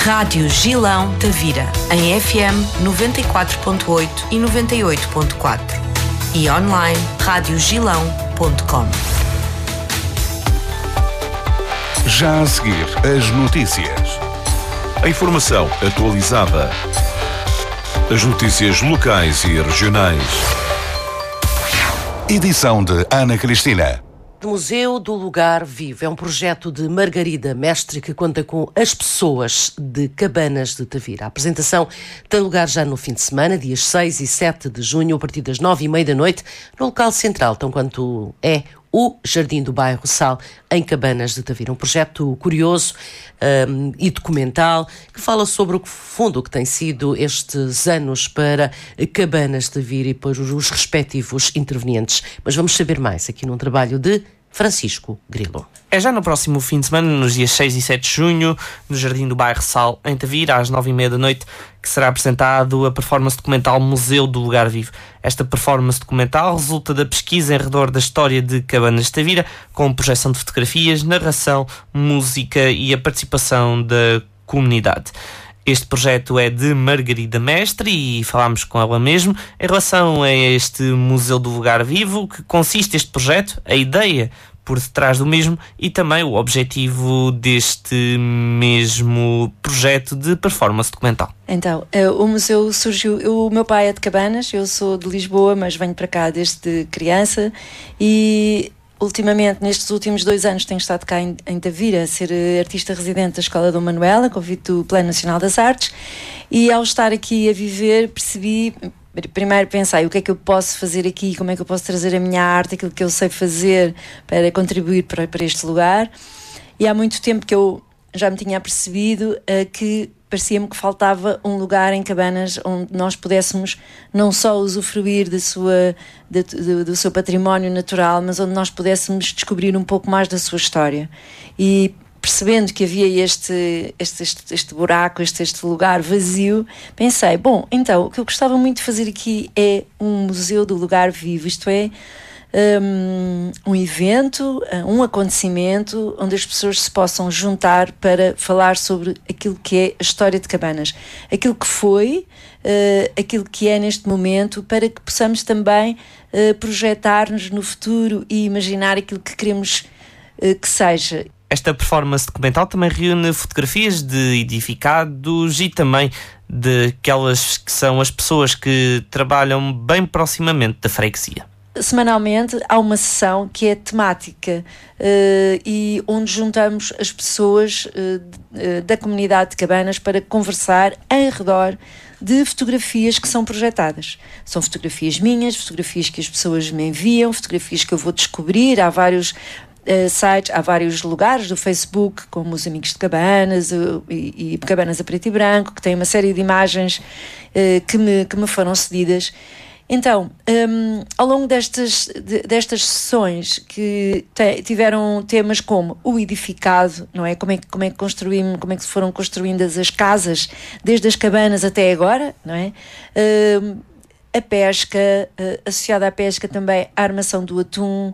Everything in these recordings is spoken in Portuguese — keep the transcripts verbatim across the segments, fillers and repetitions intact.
Rádio Gilão Tavira, em F M noventa e quatro ponto oito e noventa e oito ponto quatro e online rádio gilão ponto com. Já a seguir, as notícias. A informação atualizada. As notícias locais e regionais. Edição de Ana Cristina. Museu do Lugar Vivo é um projeto de Margarida Mestre que conta com as pessoas de Cabanas de Tavira. A apresentação tem lugar já no fim de semana, dias seis e sete de junho, a partir das nove e meia da noite, no local central, tão quanto é o Jardim do Bairro Sal, em Cabanas de Tavira. Um projeto curioso um, e documental que fala sobre o fundo que tem sido estes anos para Cabanas de Tavira e para os respectivos intervenientes. Mas vamos saber mais aqui num trabalho de Francisco Grilo. É já no próximo fim de semana, nos dias seis e sete de junho, no Jardim do Bairro Sal, em Tavira, às nove e meia da noite, que será apresentado a performance documental Museu do Lugar Vivo. Esta performance documental resulta da pesquisa em redor da história de Cabanas de Tavira, com projeção de fotografias, narração, música e a participação da comunidade. Este projeto é de Margarida Mestre e falámos com ela mesmo em relação a este Museu do Lugar Vivo, que consiste este projeto, a ideia por detrás do mesmo e também o objetivo deste mesmo projeto de performance documental. Então, o museu surgiu, o meu pai é de Cabanas, eu sou de Lisboa, mas venho para cá desde criança e ultimamente, nestes últimos dois anos, tenho estado cá em, em Tavira a ser artista residente da Escola Dom Manuel, a convite do Plano Nacional das Artes, e ao estar aqui a viver percebi, primeiro pensei o que é que eu posso fazer aqui, como é que eu posso trazer a minha arte, aquilo que eu sei fazer para contribuir para, para este lugar, e há muito tempo que eu já me tinha percebido uh, que parecia-me que faltava um lugar em Cabanas onde nós pudéssemos não só usufruir da sua, de, de, do seu património natural, mas onde nós pudéssemos descobrir um pouco mais da sua história. E percebendo que havia este, este, este, este buraco, este, este lugar vazio, pensei, bom, então o que eu gostava muito de fazer aqui é um museu do lugar vivo, isto é, Um, um evento, um acontecimento onde as pessoas se possam juntar para falar sobre aquilo que é a história de Cabanas, aquilo que foi, uh, aquilo que é neste momento, para que possamos também uh, projetar-nos no futuro e imaginar aquilo que queremos uh, que seja. Esta performance documental também reúne fotografias de edificados e também de aquelas que são as pessoas que trabalham bem proximamente da freguesia. Semanalmente há uma sessão que é temática uh, e onde juntamos as pessoas uh, da comunidade de Cabanas para conversar em redor de fotografias que são projetadas. São fotografias minhas, fotografias que as pessoas me enviam, fotografias que eu vou descobrir. Há vários uh, sites, há vários lugares do Facebook, como os Amigos de Cabanas uh, e, e Cabanas a Preto e Branco, que têm uma série de imagens uh, que, me, que me foram cedidas. Então, um, ao longo destas, de, destas sessões que te, tiveram temas como o edificado, não é? Como é, como é que construímos, como é que foram construídas as casas, desde as cabanas até agora, não é? Um, a pesca, uh, associada à pesca também a armação do atum, uh,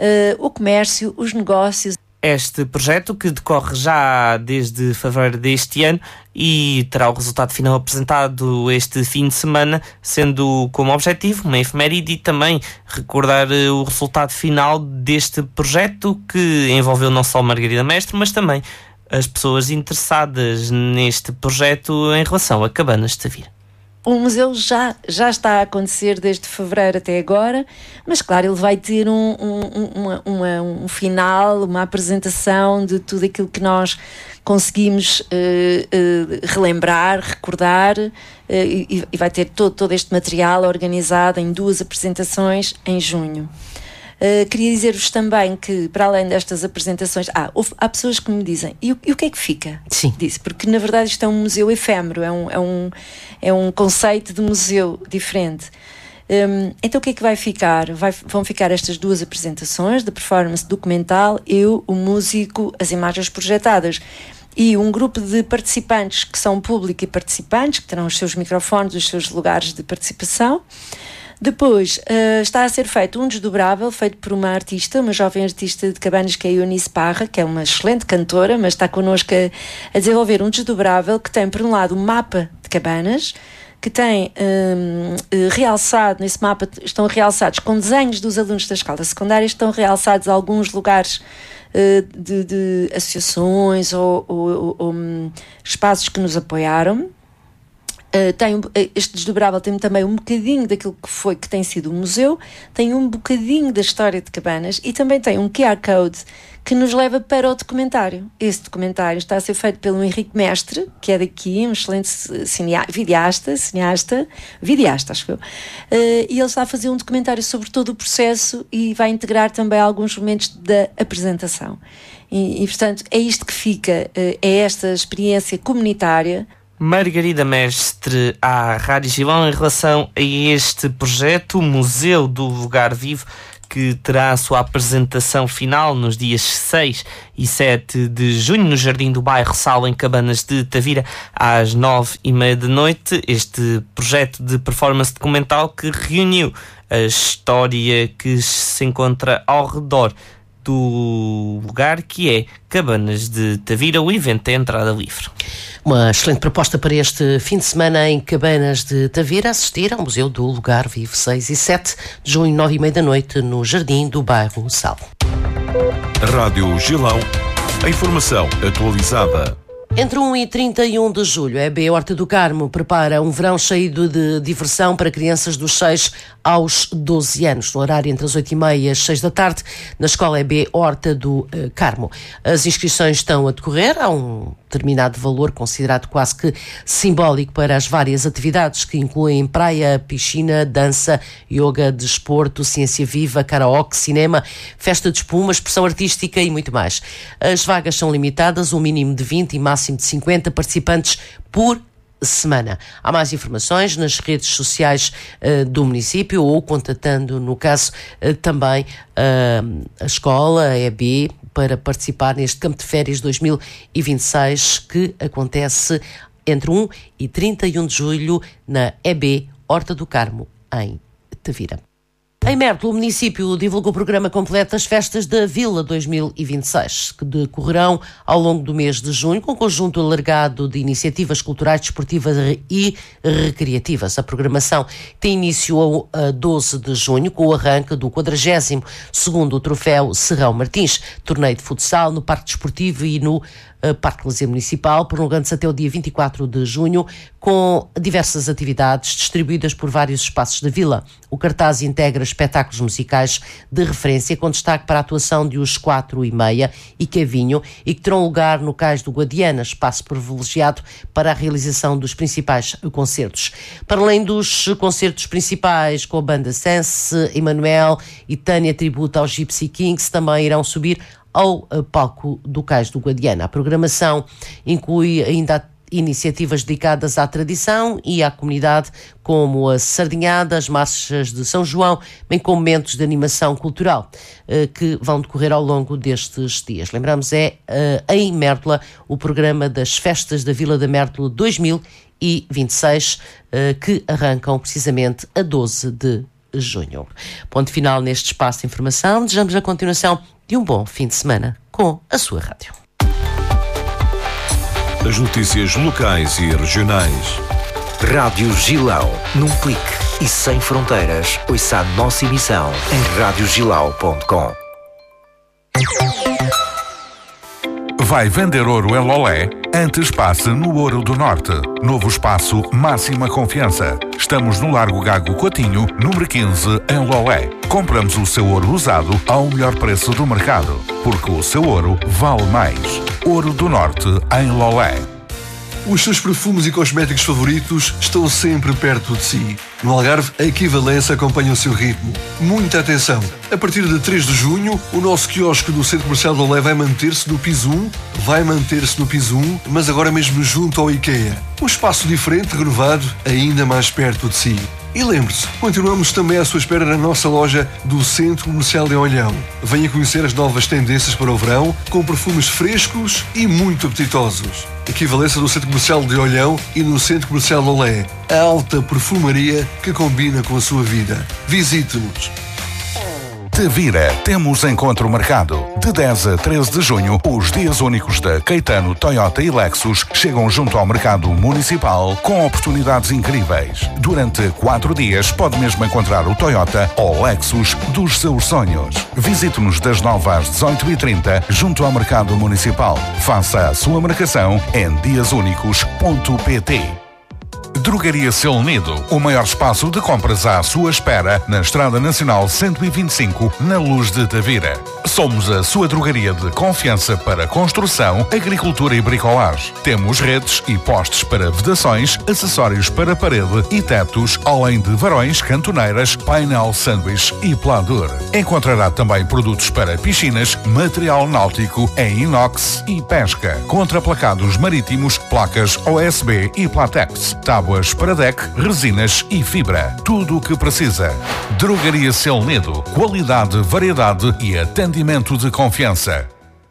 o comércio, os negócios. Este projeto, que decorre já desde fevereiro deste ano e terá o resultado final apresentado este fim de semana, sendo como objetivo uma efeméride e também recordar o resultado final deste projeto que envolveu não só Margarida Mestre, mas também as pessoas interessadas neste projeto em relação a Cabanas de Tavira. O museu já, já está a acontecer desde fevereiro até agora, mas claro, ele vai ter um, um, uma, uma, um final, uma apresentação de tudo aquilo que nós conseguimos uh, uh, relembrar, recordar, uh, e, e vai ter todo, todo este material organizado em duas apresentações em junho. Uh, queria dizer-vos também que, para além destas apresentações, ah, houve, há pessoas que me dizem, e o, e o que é que fica? Sim. Disse, porque na verdade isto é um museu efêmero, é um, é um, é um conceito de museu diferente. Um, então o que é que vai ficar? Vai, vão ficar estas duas apresentações de performance documental, eu, o músico, as imagens projetadas. E um grupo de participantes que são público e participantes, que terão os seus microfones, os seus lugares de participação. Depois uh, está a ser feito um desdobrável feito por uma artista, uma jovem artista de Cabanas, que é a Eunice Parra, que é uma excelente cantora, mas está connosco a, a desenvolver um desdobrável que tem, por um lado, um mapa de Cabanas, que tem um, realçado, nesse mapa estão realçados com desenhos dos alunos da escola secundária, estão realçados alguns lugares uh, de, de associações ou, ou, ou um, espaços que nos apoiaram. Uh, tem um, este desdobrável tem também um bocadinho daquilo que foi, que tem sido o museu, tem um bocadinho da história de Cabanas e também tem um Q R Code que nos leva para o documentário. Esse documentário está a ser feito pelo Henrique Mestre, que é daqui, um excelente cinea, videasta, cineasta, videasta, acho eu, uh, e ele está a fazer um documentário sobre todo o processo e vai integrar também alguns momentos da apresentação. E, e portanto, é isto que fica, uh, é esta experiência comunitária. Margarida Mestre à Rádio Gilão em relação a este projeto, o Museu do Lugar Vivo, que terá a sua apresentação final nos dias seis e sete de junho no Jardim do Bairro Sal, em Cabanas de Tavira, às nove e meia da noite. Este projeto de performance documental que reuniu a história que se encontra ao redor do lugar, que é Cabanas de Tavira. O evento é entrada livre. Uma excelente proposta para este fim de semana em Cabanas de Tavira, assistir ao Museu do Lugar Vivo, seis e sete de junho, nove e meia da noite, no Jardim do Bairro Sal. Rádio Gilão, a informação atualizada. Entre um e trinta e um de julho, a E B Horta do Carmo prepara um verão cheio de diversão para crianças dos seis aos doze anos, no horário entre as oito e meia e as seis da tarde, na Escola E B Horta do Carmo. As inscrições estão a decorrer, há um determinado valor considerado quase que simbólico para as várias atividades, que incluem praia, piscina, dança, yoga, desporto, ciência viva, karaoke, cinema, festa de espuma, expressão artística e muito mais. As vagas são limitadas, um mínimo de vinte e máximo de cinquenta participantes por semana. Há mais informações nas redes sociais uh, do município ou contatando, no caso, uh, também uh, a escola, a E B, para participar neste Campo de Férias dois mil e vinte e seis, que acontece entre um e trinta e um de julho na E B Horta do Carmo, em Tavira. Em Mértola, o município divulgou o programa completo das festas da Vila dois mil e vinte e seis, que decorrerão ao longo do mês de junho, com um conjunto alargado de iniciativas culturais, desportivas e recreativas. A programação tem início a doze de junho, com o arranque do quadragésimo segundo Troféu Serrão Martins, torneio de futsal no Parque Desportivo e no Parque Coliseu Municipal, prolongando-se até o dia vinte e quatro de junho, com diversas atividades distribuídas por vários espaços da vila. O cartaz integra espetáculos musicais de referência, com destaque para a atuação de Os Quatro e Meia e Cavinho, e que terão lugar no Cais do Guadiana, espaço privilegiado para a realização dos principais concertos. Para além dos concertos principais, com a banda Sense, Emanuel e Tânia Tributo aos Gypsy Kings, também irão subir ao palco do Cais do Guadiana. A programação inclui ainda iniciativas dedicadas à tradição e à comunidade, como a sardinhada, as marchas de São João, bem como momentos de animação cultural que vão decorrer ao longo destes dias. Lembramos, é em Mértola o programa das Festas da Vila da Mértola dois mil e vinte e seis, que arrancam precisamente a doze de junho. Ponto final neste espaço de informação. Desejamos a continuação de um bom fim de semana com a sua rádio. As notícias locais e regionais. Rádio Gilão. Num clique e sem fronteiras, ouça a nossa emissão em rádio gilau ponto com. Vai vender ouro em Lolé? Antes passe no Ouro do Norte. Novo espaço Máxima Confiança. Estamos no Largo Gago Coutinho, número quinze, em Lolé. Compramos o seu ouro usado ao melhor preço do mercado, porque o seu ouro vale mais. Ouro do Norte, em Lolé. Os seus perfumes e cosméticos favoritos estão sempre perto de si. No Algarve, a Equivalência acompanha o seu ritmo. Muita atenção! A partir de três de junho, o nosso quiosque do Centro Comercial de Lolé vai manter-se no piso um, vai manter-se no piso um, mas agora mesmo junto ao IKEA. Um espaço diferente, renovado, ainda mais perto de si. E lembre-se, continuamos também à sua espera na nossa loja do Centro Comercial de Olhão. Venha conhecer as novas tendências para o verão, com perfumes frescos e muito apetitosos. Equivalência do Centro Comercial de Olhão e no Centro Comercial Lolé. A alta perfumaria que combina com a sua vida. Visite-nos. Tavira, temos encontro marcado. De dez a treze de junho, os dias únicos da Caetano, Toyota e Lexus chegam junto ao mercado municipal com oportunidades incríveis. Durante quatro dias pode mesmo encontrar o Toyota ou Lexus dos seus sonhos. Visite-nos das nove às dezoito e trinta junto ao mercado municipal. Faça a sua marcação em dias únicos ponto pt. Drogaria Seu Unido, o maior espaço de compras à sua espera na Estrada Nacional cento e vinte e cinco, na Luz de Tavira. Somos a sua drogaria de confiança para construção, agricultura e bricolagem. Temos redes e postes para vedações, acessórios para parede e tetos, além de varões, cantoneiras, painel sanduíche e pladur. Encontrará também produtos para piscinas, material náutico em inox e pesca, contraplacados marítimos, placas O S B e Platex, tábuas para deck, resinas e fibra. Tudo o que precisa. Drogaria Seu Unido. Qualidade, variedade e atendimento de confiança.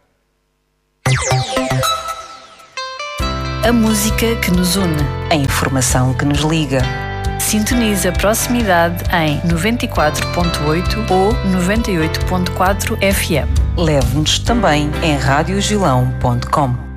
A música que nos une. A informação que nos liga. Sintonize a proximidade em noventa e quatro ponto oito ou noventa e oito ponto quatro F M. Leve-nos também em rádio gilão ponto com.